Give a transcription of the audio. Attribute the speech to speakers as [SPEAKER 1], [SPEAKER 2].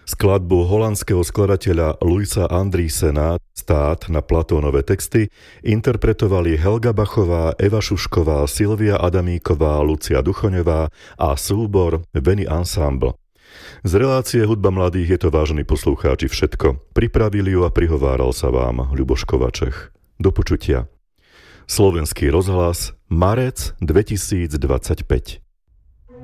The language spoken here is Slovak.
[SPEAKER 1] Skladbu holandského skladateľa Louisa Andriessena Stát na Platónové texty interpretovali Helga Bachová, Eva Šušková, Silvia Adamíková, Lucia Duchoňová a súbor Veni Ensemble. Z relácie Hudba mladých je to, vážení poslucháči, všetko. Pripravili ju a prihováral sa vám Ľuboš Kovačech. Do počutia. Slovenský rozhlas, marec 2025.